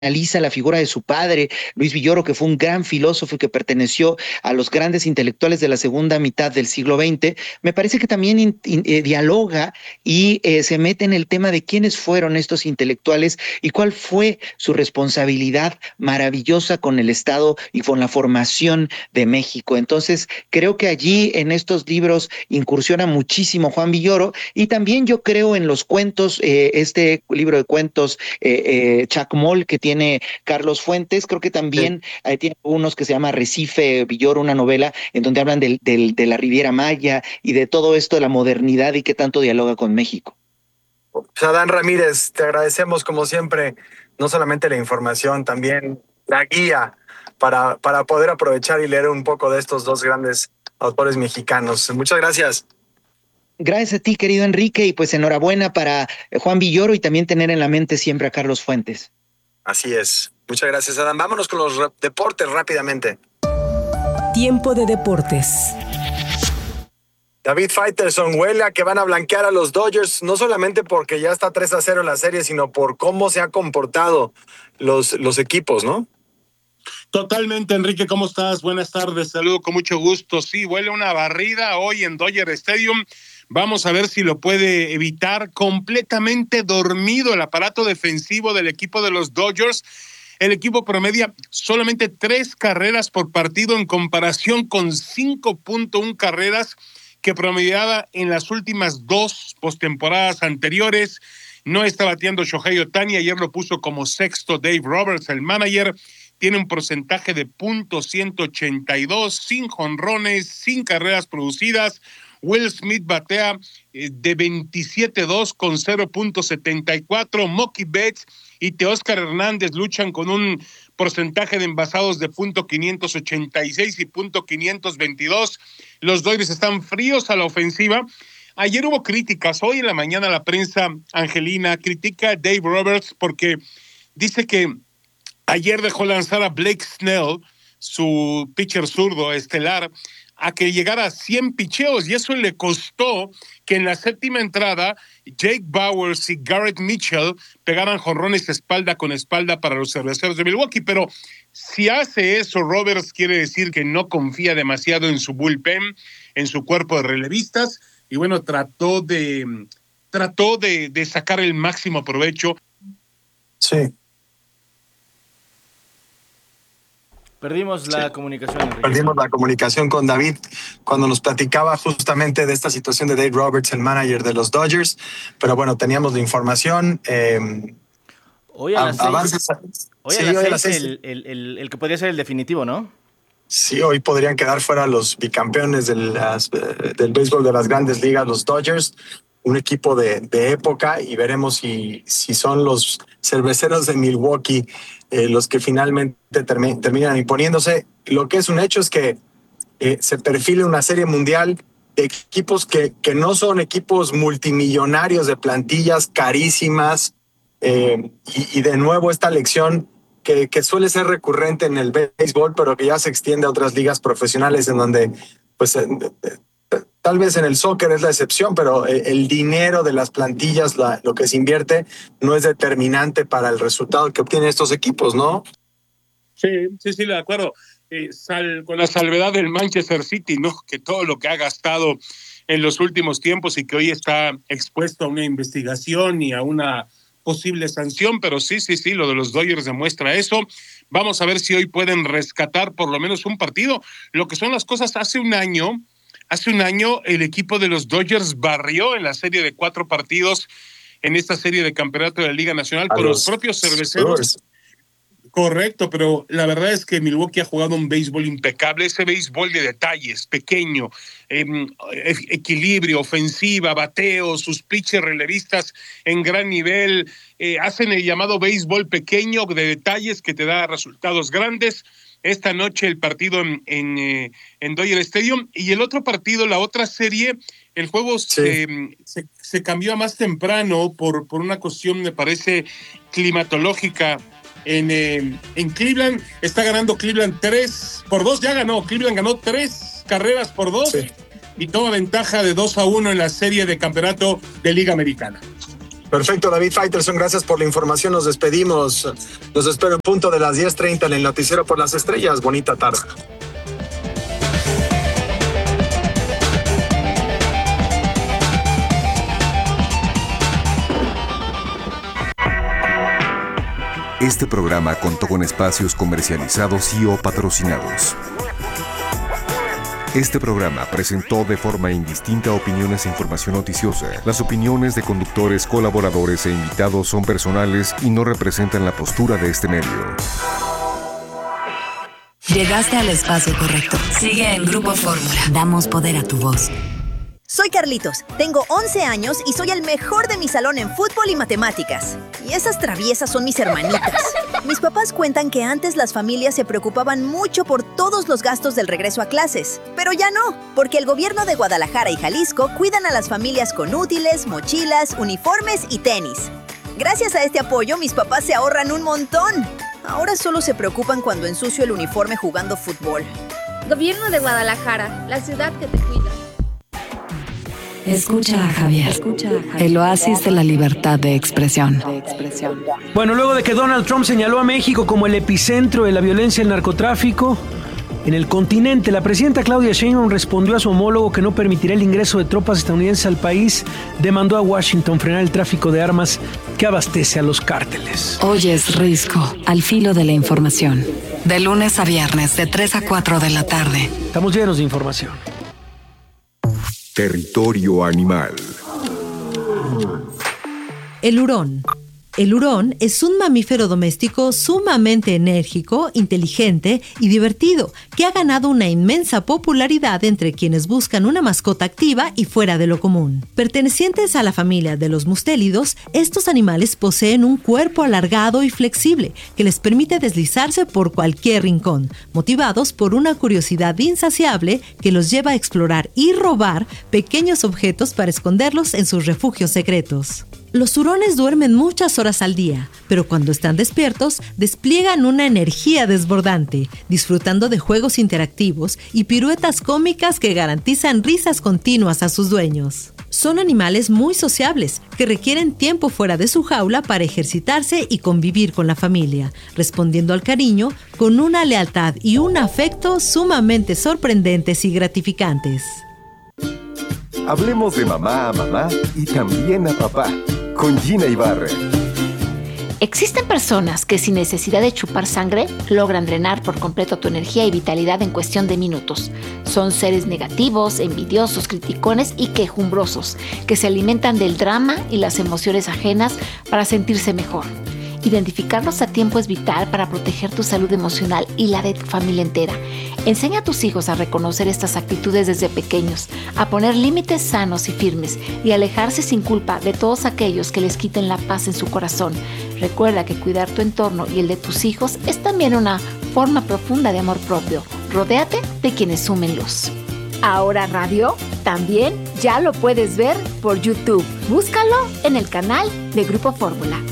analiza la figura de su padre, Luis Villoro, que fue un gran filósofo y que perteneció a los grandes intelectuales de la segunda mitad del siglo XX, me parece que también dialoga y se mete en el tema de quiénes fueron estos intelectuales y cuál fue su responsabilidad maravillosa con el Estado y con la formación de México. Entonces, creo que allí en estos libros incursiona muchísimo Juan Villoro y también yo creo en los cuentos, este libro de cuentos Chacmol que tiene Carlos Fuentes, creo que Sí. también tiene unos que se llama Recife Villoro, una novela en donde hablan de la Riviera Maya y de todo esto de la modernidad y qué tanto dialoga con México. Adán Ramírez, te agradecemos como siempre, no solamente la información, también la guía para poder aprovechar y leer un poco de estos dos grandes autores mexicanos. Muchas gracias. Gracias a ti, querido Enrique, y pues enhorabuena para Juan Villoro y también tener en la mente siempre a Carlos Fuentes. Así es. Muchas gracias, Adán. Vámonos con los deportes rápidamente. Tiempo de deportes. David Faitelson, huele a que van a blanquear a los Dodgers, no solamente porque ya está 3-0 en la serie, sino por cómo se han comportado los equipos, ¿no? Totalmente, Enrique, ¿cómo estás? Buenas tardes, saludo con mucho gusto. Sí, huele una barrida hoy en Dodger Stadium. Vamos a ver si lo puede evitar. Completamente dormido el aparato defensivo del equipo de los Dodgers. El equipo promedia solamente 3 carreras por partido en comparación con 5.1 carreras que promediaba en las últimas 2 postemporadas anteriores. No está bateando Shohei Ohtani, ayer lo puso como sexto Dave Roberts, el manager. Tiene un porcentaje de .182, sin jonrones, sin carreras producidas. Will Smith batea de 27-2 con 0.74. Mookie Betts y Teóscar Hernández luchan con un porcentaje de envasados de .586 y .522. Los Dodgers están fríos a la ofensiva. Ayer hubo críticas. Hoy en la mañana la prensa angelina critica a Dave Roberts porque dice que ayer dejó lanzar a Blake Snell, su pitcher zurdo estelar, a que llegara a 100 picheos, y eso le costó que en la séptima entrada Jake Bauers y Garrett Mitchell pegaran jonrones espalda con espalda para los Cerveceros de Milwaukee. Pero si hace eso, Roberts, quiere decir que no confía demasiado en su bullpen, en su cuerpo de relevistas, y bueno, trató de sacar el máximo provecho. Sí. Perdimos la comunicación, Enrique. Perdimos la comunicación con David cuando nos platicaba justamente de esta situación de Dave Roberts, el manager de los Dodgers. Pero bueno, teníamos la información. Hoy a las 6. Hoy Sí, a las 6 6. el que podría ser el definitivo, ¿no? Sí, hoy podrían quedar fuera los bicampeones del béisbol de las grandes ligas, los Dodgers, un equipo de época, y veremos si son los Cerveceros de Milwaukee los que finalmente terminan imponiéndose. Lo que es un hecho es que se perfila una serie mundial de equipos que no son equipos multimillonarios de plantillas carísimas, y de nuevo esta lección que suele ser recurrente en el béisbol, pero que ya se extiende a otras ligas profesionales en donde, pues, tal vez en el soccer es la excepción, pero el dinero de las plantillas, lo que se invierte, no es determinante para el resultado que obtienen estos equipos, ¿no? Sí, de acuerdo. Con la salvedad del Manchester City, ¿no? Que todo lo que ha gastado en los últimos tiempos y que hoy está expuesto a una investigación y a una posible sanción, pero sí, lo de los Dodgers demuestra eso. Vamos a ver si hoy pueden rescatar por lo menos un partido. Lo que son las cosas, hace un año el equipo de los Dodgers barrió en la serie de 4 partidos en esta serie de campeonato de la Liga Nacional con los propios Cerveceros. Correcto, pero la verdad es que Milwaukee ha jugado un béisbol impecable, ese béisbol de detalles, pequeño, equilibrio, ofensiva, bateo, sus pitchers relevistas en gran nivel, hacen el llamado béisbol pequeño de detalles que te da resultados grandes. Esta noche el partido en Dodger Stadium, y el otro partido, la otra serie, el juego se cambió a más temprano por una cuestión, me parece, climatológica. En Cleveland está ganando Cleveland 3-2, ya ganó, Cleveland ganó 3 carreras por 2 y toma ventaja de 2-1 en la serie de campeonato de Liga Americana. Perfecto, David Faitelson, gracias por la información. Nos despedimos. Los espero en punto de las 10:30 en el Noticiero por las Estrellas. Bonita tarde. Este programa contó con espacios comercializados y o patrocinados. Este programa presentó de forma indistinta opiniones e información noticiosa. Las opiniones de conductores, colaboradores e invitados son personales y no representan la postura de este medio. Llegaste al espacio correcto. Sigue en Grupo Fórmula. Damos poder a tu voz. Soy Carlitos, tengo 11 años y soy el mejor de mi salón en fútbol y matemáticas. Y esas traviesas son mis hermanitas. Mis papás cuentan que antes las familias se preocupaban mucho por todos los gastos del regreso a clases. Pero ya no, porque el gobierno de Guadalajara y Jalisco cuidan a las familias con útiles, mochilas, uniformes y tenis. Gracias a este apoyo, mis papás se ahorran un montón. Ahora solo se preocupan cuando ensucio el uniforme jugando fútbol. Gobierno de Guadalajara, la ciudad que te cuida. Escucha a Javier, el oasis de la libertad de expresión. Bueno, luego de que Donald Trump señaló a México como el epicentro de la violencia y el narcotráfico en el continente, la presidenta Claudia Sheinbaum respondió a su homólogo que no permitirá el ingreso de tropas estadounidenses al país. Demandó a Washington frenar el tráfico de armas que abastece a los cárteles. Oyes Risco, al filo de la información. De lunes a viernes, de 3 a 4 de la tarde. Estamos llenos de información. Territorio animal. El hurón. El hurón es un mamífero doméstico sumamente enérgico, inteligente y divertido, que ha ganado una inmensa popularidad entre quienes buscan una mascota activa y fuera de lo común. Pertenecientes a la familia de los mustélidos, estos animales poseen un cuerpo alargado y flexible que les permite deslizarse por cualquier rincón, motivados por una curiosidad insaciable que los lleva a explorar y robar pequeños objetos para esconderlos en sus refugios secretos. Los hurones duermen muchas horas al día, pero cuando están despiertos, despliegan una energía desbordante, disfrutando de juegos interactivos y piruetas cómicas que garantizan risas continuas a sus dueños. Son animales muy sociables, que requieren tiempo fuera de su jaula para ejercitarse y convivir con la familia, respondiendo al cariño con una lealtad y un afecto sumamente sorprendentes y gratificantes. Hablemos de mamá a mamá y también a papá, con Gina Ibarra. Existen personas que sin necesidad de chupar sangre logran drenar por completo tu energía y vitalidad en cuestión de minutos. Son seres negativos, envidiosos, criticones y quejumbrosos, que se alimentan del drama y las emociones ajenas para sentirse mejor. Identificarlos a tiempo es vital para proteger tu salud emocional y la de tu familia entera. Enseña a tus hijos a reconocer estas actitudes desde pequeños, a poner límites sanos y firmes y alejarse sin culpa de todos aquellos que les quiten la paz en su corazón. Recuerda que cuidar tu entorno y el de tus hijos es también una forma profunda de amor propio. Rodéate de quienes sumen luz. Ahora Radio también ya lo puedes ver por YouTube. Búscalo en el canal de Grupo Fórmula.